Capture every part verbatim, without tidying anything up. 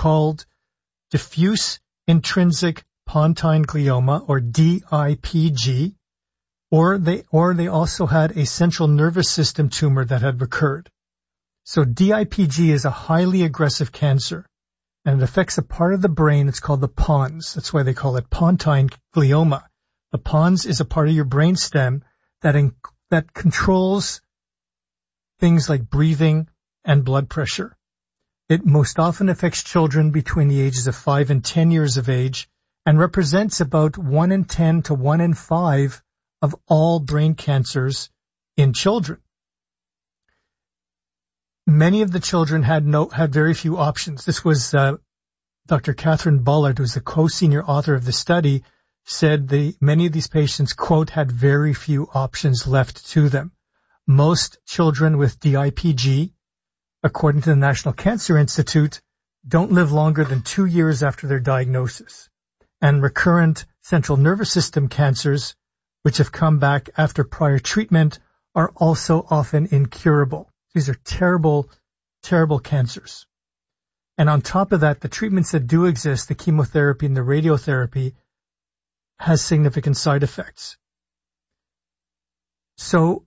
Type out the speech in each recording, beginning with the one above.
called diffuse intrinsic pontine glioma, or D I P G, or they, or they also had a central nervous system tumor that had recurred. So D I P G is a highly aggressive cancer, and it affects a part of the brain. It's called the pons. That's why they call it pontine glioma. The pons is a part of your brain stem that in, that controls things like breathing and blood pressure. It most often affects children between the ages of five and ten years of age, and represents about one in ten to one in five of all brain cancers in children. Many of the children had no had very few options. This was uh, Doctor Catherine Bullard, who's the co-senior author of the study, said the many of these patients, quote, had very few options left to them. Most children with D I P G, according to the National Cancer Institute, don't live longer than two years after their diagnosis. And recurrent central nervous system cancers, which have come back after prior treatment, are also often incurable. These are terrible, terrible cancers. And on top of that, the treatments that do exist, the chemotherapy and the radiotherapy, has significant side effects. So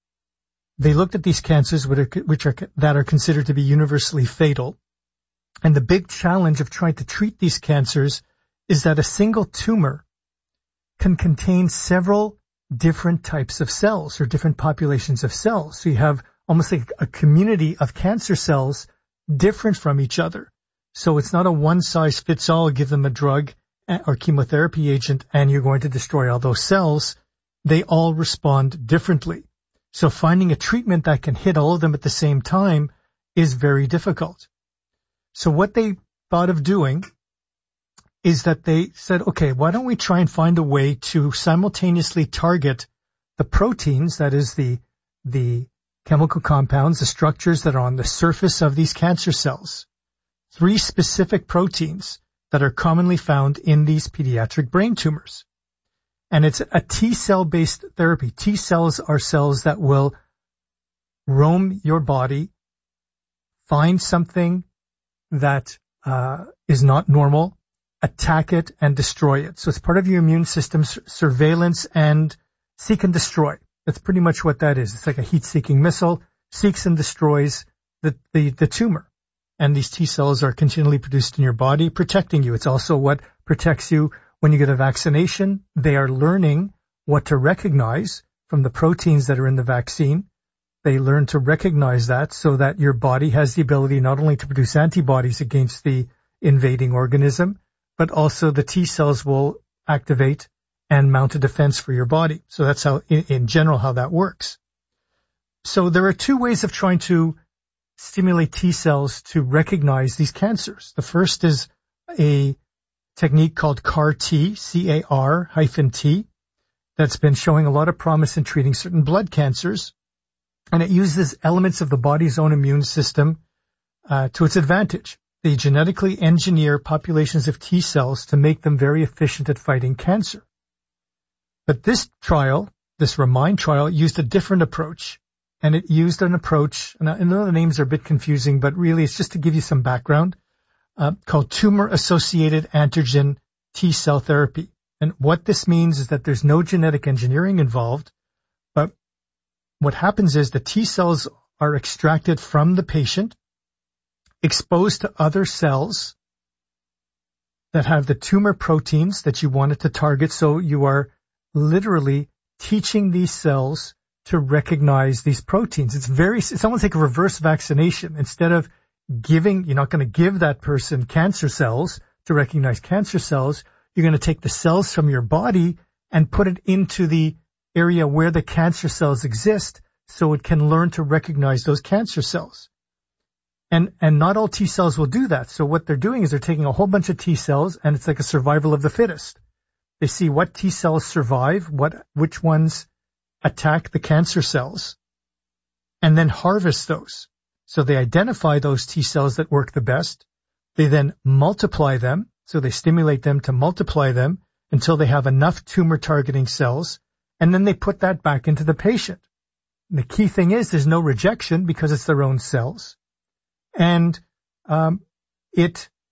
they looked at these cancers which are, which are that are considered to be universally fatal. And the big challenge of trying to treat these cancers is that a single tumor can contain several different types of cells or different populations of cells. So you have almost like a community of cancer cells different from each other. So it's not a one-size-fits-all, give them a drug or chemotherapy agent and you're going to destroy all those cells. They all respond differently. So finding a treatment that can hit all of them at the same time is very difficult. So what they thought of doing is that they said, okay, why don't we try and find a way to simultaneously target the proteins, that is the, the chemical compounds, the structures that are on the surface of these cancer cells, three specific proteins that are commonly found in these pediatric brain tumors. And it's a T-cell based therapy. T cells are cells that will roam your body, find something that uh, is not normal, attack it, and destroy it. So it's part of your immune system's surveillance and seek and destroy. That's pretty much what that is. It's like a heat-seeking missile, seeks and destroys the, the, the tumor. And these T cells are continually produced in your body, protecting you. It's also what protects you when you get a vaccination. They are learning what to recognize from the proteins that are in the vaccine. They learn to recognize that so that your body has the ability not only to produce antibodies against the invading organism, but also the T cells will activate and mount a defense for your body. So that's how, in, in general, how that works. So there are two ways of trying to stimulate T cells to recognize these cancers. The first is a technique called C A R T, C A R hyphen T, that's been showing a lot of promise in treating certain blood cancers. And it uses elements of the body's own immune system uh, to its advantage. They genetically engineer populations of T cells to make them very efficient at fighting cancer. But this trial, this REMIND trial, used a different approach. And it used an approach, and I know the names are a bit confusing, but really it's just to give you some background, uh, called tumor-associated antigen T cell therapy. And what this means is that there's no genetic engineering involved, but what happens is the T cells are extracted from the patient, exposed to other cells that have the tumor proteins that you wanted to target. So you are literally teaching these cells to recognize these proteins. It's very, it's almost like a reverse vaccination. Instead of giving, you're not going to give that person cancer cells to recognize cancer cells. You're going to take the cells from your body and put it into the area where the cancer cells exist so it can learn to recognize those cancer cells. And, and not all T cells will do that. So what they're doing is they're taking a whole bunch of T cells and it's like a survival of the fittest. They see what T cells survive, what, which ones attack the cancer cells, and then harvest those. So they identify those T cells that work the best. They then multiply them. So they stimulate them to multiply them until they have enough tumor targeting cells. And then they put that back into the patient. And the key thing is there's no rejection because it's their own cells. And um, it